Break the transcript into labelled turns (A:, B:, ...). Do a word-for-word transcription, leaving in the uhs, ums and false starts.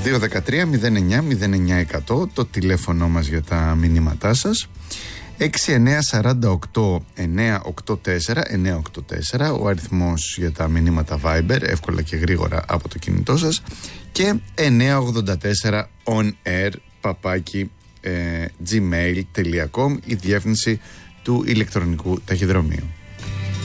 A: δύο ένα τρία μηδέν εννιά μηδέν εννιά εκατό το τηλέφωνο μας για τα μηνύματά σας. έξι εννιά τέσσερα οκτώ εννιά οκτώ τέσσερα εννιά οκτώ τέσσερα ο αριθμός για τα μηνύματα Viber, εύκολα και γρήγορα από το κινητό σας, και εννιά ογδόντα τέσσερα on air παπάκι ε, gmail τελεία com η διεύθυνση του ηλεκτρονικού ταχυδρομείου.